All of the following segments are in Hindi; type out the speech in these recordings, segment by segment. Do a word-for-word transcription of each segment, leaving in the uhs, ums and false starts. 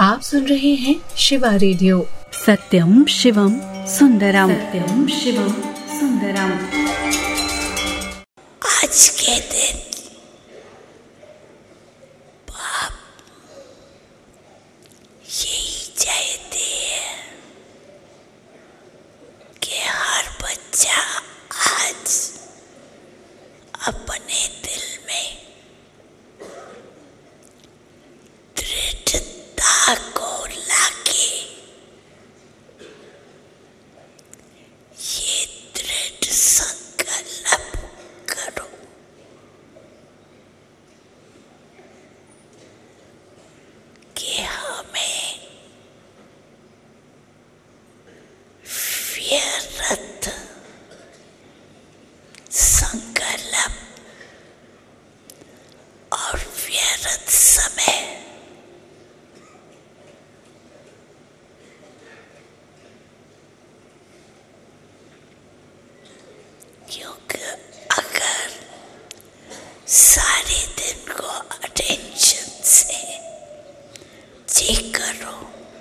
आप सुन रहे हैं शिवा रेडियो। सत्यम शिवम सुंदरम, सत्यम शिवम सुंदरम। आज के दिन बाप यही चाहते हैं कि हर बच्चा आज अपने दिल में दृढ़ता को लाके ये दृढ़ संकल्प करो कि हमें व्यर्थ संकल्प और व्यर्थ समय क्योंकि अगर सारे दिन को अटेंशन से चेक करो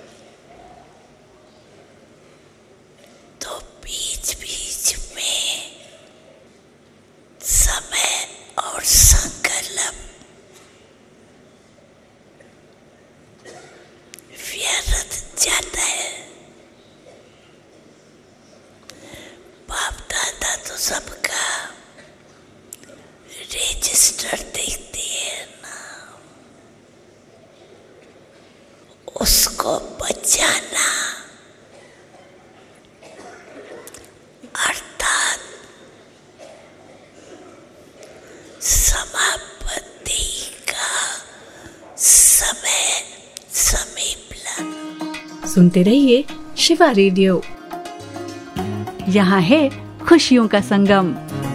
तो बीच बीच में समय और संकल्प व्यर्थ जाता है। बाप दादा तो सबका रजिस्टर देखते हैं ना, उसको बचाना अर्थात समाप्ति का समय समीप लाना। सुनते रहिए शिवा रेडियो। यहाँ है खुशियों का संगम।